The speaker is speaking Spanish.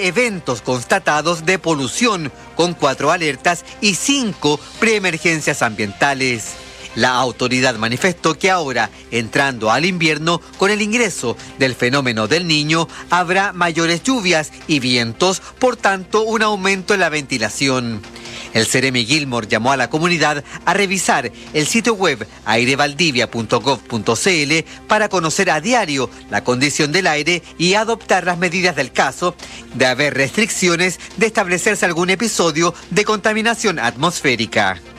eventos constatados de polución, con 4 alertas y 5 preemergencias ambientales. La autoridad manifestó que ahora, entrando al invierno, con el ingreso del fenómeno del Niño, habrá mayores lluvias y vientos, por tanto, un aumento en la ventilación. El Ceremi Gilmore llamó a la comunidad a revisar el sitio web airevaldivia.gov.cl para conocer a diario la condición del aire y adoptar las medidas del caso de haber restricciones de establecerse algún episodio de contaminación atmosférica.